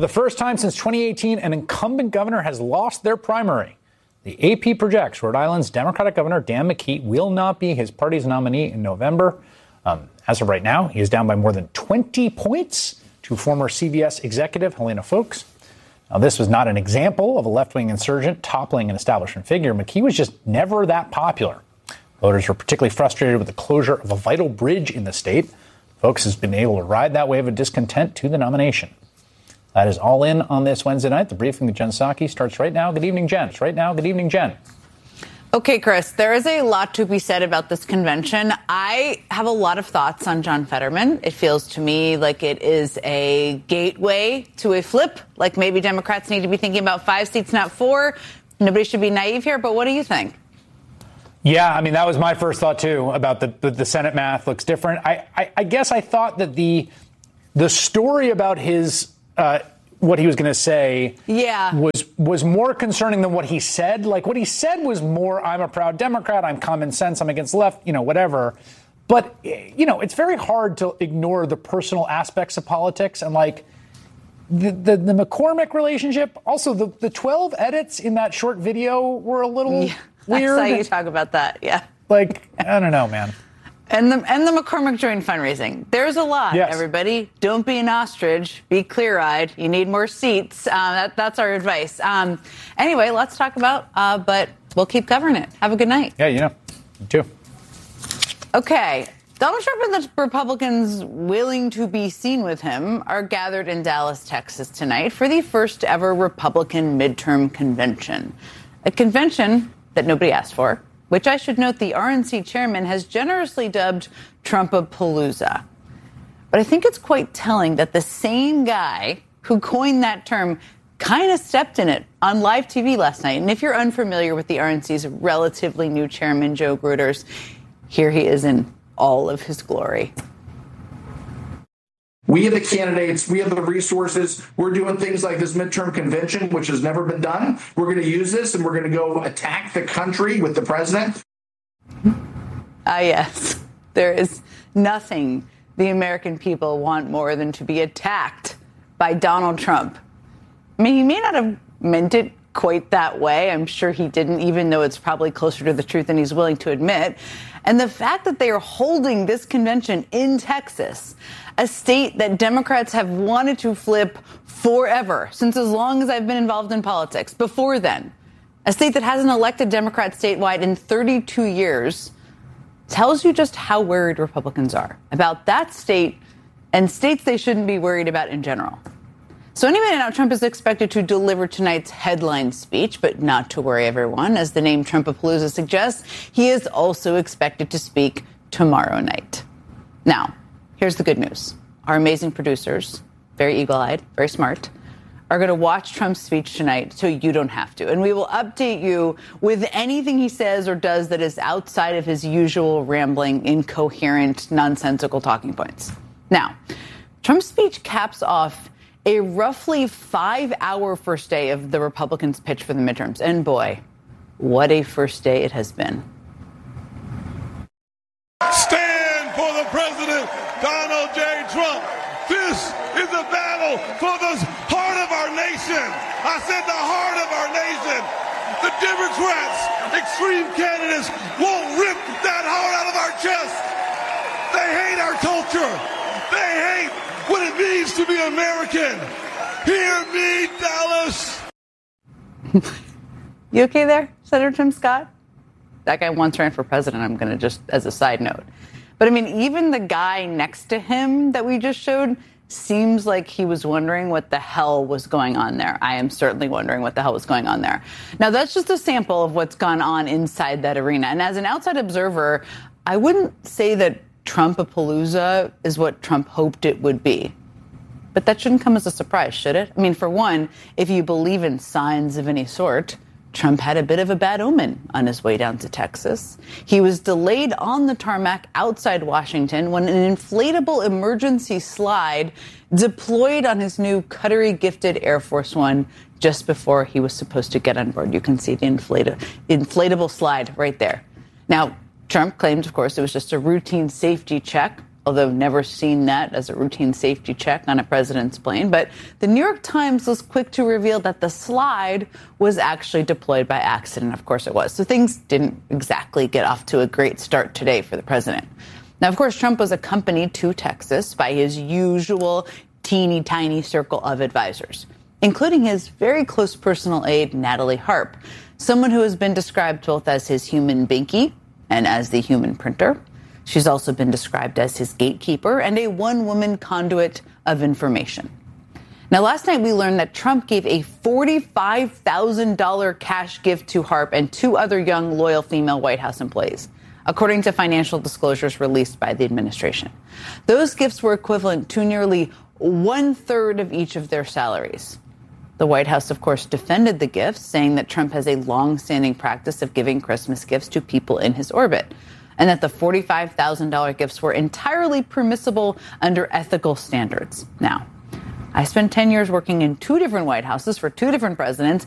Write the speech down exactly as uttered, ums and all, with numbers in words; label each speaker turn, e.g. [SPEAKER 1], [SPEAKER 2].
[SPEAKER 1] the first time since twenty eighteen, an incumbent governor has lost their primary. The A P projects Rhode Island's Democratic Governor Dan McKee will not be his party's nominee in November. Um, as of right now, he is down by more than twenty points to former C B S executive Helena Foulkes. Now, this was not an example of a left-wing insurgent toppling an establishment figure. McKee was just never that popular. Voters were particularly frustrated with the closure of a vital bridge in the state. Foulkes has been able to ride that wave of discontent to the nomination. That is all in on this Wednesday night. The briefing with Jen Psaki starts right now. Good evening, Jen. It's right now. Good evening, Jen.
[SPEAKER 2] Okay, Chris, there is a lot to be said about this convention. I have a lot of thoughts on John Fetterman. It feels to me like it is a gateway to a flip, like maybe Democrats need to be thinking about five seats, not four. Nobody should be naive here, but what do you think?
[SPEAKER 1] Yeah, I mean, that was my first thought, too, about the the, the Senate math looks different. I, I, I guess I thought that the the story about his uh, what he was going to say
[SPEAKER 2] yeah.
[SPEAKER 1] was was more concerning than what he said. Like, what he said was more, I'm a proud Democrat, I'm common sense, I'm against left, you know, whatever. But, you know, it's very hard to ignore the personal aspects of politics. And, like, the, the, the McCormick relationship, also the, the twelve edits in that short video were a little
[SPEAKER 2] yeah,
[SPEAKER 1] weird.
[SPEAKER 2] I saw you talk about that, yeah.
[SPEAKER 1] Like, I don't know, man.
[SPEAKER 2] And the and the McCormick joint fundraising. There's a lot,
[SPEAKER 1] yes.
[SPEAKER 2] Everybody. Don't be an ostrich. Be clear-eyed. You need more seats. Uh, that, that's our advice. Um, anyway, let's talk about, uh, but we'll keep covering it. Have a good night.
[SPEAKER 1] Yeah, you know, you too.
[SPEAKER 2] Okay. Donald Trump and the Republicans willing to be seen with him are gathered in Dallas, Texas tonight for the first ever Republican midterm convention. A convention that nobody asked for, which I should note the R N C chairman has generously dubbed Trumpapalooza. But I think it's quite telling that the same guy who coined that term kind of stepped in it on live T V last night. And if you're unfamiliar with the R N C's relatively new chairman, Joe Gruters, here he is in all of his glory.
[SPEAKER 3] We have the candidates, we have the resources. We're doing things like this midterm convention, which has never been done. We're going to use this and we're going to go attack the country with the president.
[SPEAKER 2] Ah, yes. There is nothing the American people want more than to be attacked by Donald Trump. I mean, he may not have meant it quite that way. I'm sure he didn't, even though it's probably closer to the truth than he's willing to admit. And the fact that they are holding this convention in Texas, a state that Democrats have wanted to flip forever, since as long as I've been involved in politics, before then, a state that hasn't elected Democrats statewide in thirty-two years, tells you just how worried Republicans are about that state and states they shouldn't be worried about in general. So any minute now, Trump is expected to deliver tonight's headline speech, but not to worry, everyone. As the name Trumpapalooza suggests, he is also expected to speak tomorrow night. Now, here's the good news. Our amazing producers, very eagle-eyed, very smart, are going to watch Trump's speech tonight so you don't have to. And we will update you with anything he says or does that is outside of his usual rambling, incoherent, nonsensical talking points. Now, Trump's speech caps off a roughly five-hour first day of the Republicans' pitch for the midterms. And boy, what a first day it has been.
[SPEAKER 4] Stand for the president, Donald J. Trump. This is a battle for the heart of our nation. I said the heart of our nation. The Democrats, extreme candidates, won't rip that heart out of our chest. They hate our culture. They hate what it means to be American. Hear me, Dallas.
[SPEAKER 2] You okay there, Senator Tim Scott? That guy once ran for president, I'm going to just, as a side note. But, I mean, even the guy next to him that we just showed seems like he was wondering what the hell was going on there. I am certainly wondering what the hell was going on there. Now, that's just a sample of what's gone on inside that arena. And as an outside observer, I wouldn't say that Trumpapalooza is what Trump hoped it would be. But that shouldn't come as a surprise, should it? I mean, for one, if you believe in signs of any sort, Trump had a bit of a bad omen on his way down to Texas. He was delayed on the tarmac outside Washington when an inflatable emergency slide deployed on his new Qatari-gifted Air Force One just before he was supposed to get on board. You can see the inflata- inflatable slide right there. Now, Trump claimed, of course, it was just a routine safety check. although never seen that as a routine safety check on a president's plane. But the New York Times was quick to reveal that the slide was actually deployed by accident. Of course it was. So things didn't exactly get off to a great start today for the president. Now, of course, Trump was accompanied to Texas by his usual teeny tiny circle of advisors, including his very close personal aide, Natalie Harp, someone who has been described both as his human binky and as the human printer. She's also been described as his gatekeeper and a one-woman conduit of information. Now, last night we learned that Trump gave a forty-five thousand dollars cash gift to Harp and two other young, loyal female White House employees, according to financial disclosures released by the administration. Those gifts were equivalent to nearly one-third of each of their salaries. The White House, of course, defended the gifts, saying that Trump has a long-standing practice of giving Christmas gifts to people in his orbit, and that the forty-five thousand dollars gifts were entirely permissible under ethical standards. Now, I spent ten years working in two different White Houses for two different presidents,